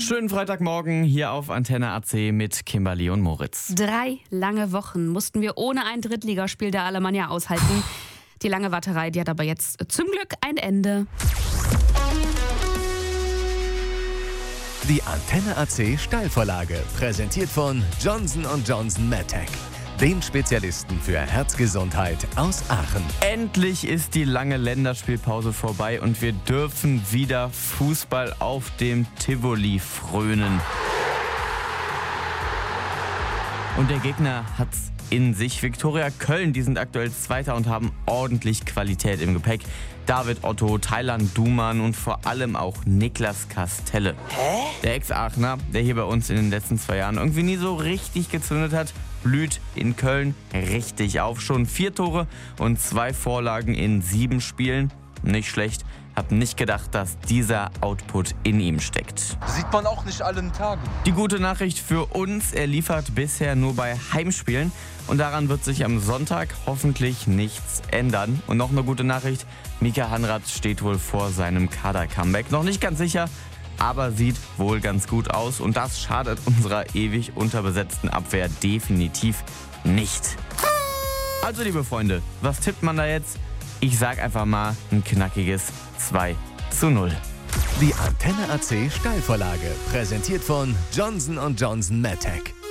Schönen Freitagmorgen hier auf Antenne AC mit Kimberly und Moritz. 3 lange Wochen mussten wir ohne ein Drittligaspiel der Alemannia aushalten. Die lange Warterei, die hat aber jetzt zum Glück ein Ende. Die Antenne AC Steilvorlage, präsentiert von Johnson & Johnson MedTech, dem Spezialisten für Herzgesundheit aus Aachen. Endlich ist die lange Länderspielpause vorbei und wir dürfen wieder Fußball auf dem Tivoli frönen. Und der Gegner hat's in sich. Viktoria Köln, die sind aktuell Zweiter und haben ordentlich Qualität im Gepäck. David Otto, Thailand Duman und vor allem auch Niklas Kastelle. Der Ex-Aachener, der hier bei uns in den letzten 2 Jahren irgendwie nie so richtig gezündet hat, blüht in Köln richtig auf. Schon 4 Tore und 2 Vorlagen in 7 Spielen. Nicht schlecht. Hab nicht gedacht, dass dieser Output in ihm steckt. Sieht man auch nicht allen Tagen. Die gute Nachricht für uns, er liefert bisher nur bei Heimspielen. Und daran wird sich am Sonntag hoffentlich nichts ändern. Und noch eine gute Nachricht, Mika Hanrath steht wohl vor seinem Kader-Comeback. Noch nicht ganz sicher, aber sieht wohl ganz gut aus. Und das schadet unserer ewig unterbesetzten Abwehr definitiv nicht. Also liebe Freunde, was tippt man da jetzt? Ich sag einfach mal ein knackiges 2:0. Die Antenne AC Steilvorlage, präsentiert von Johnson & Johnson MedTech.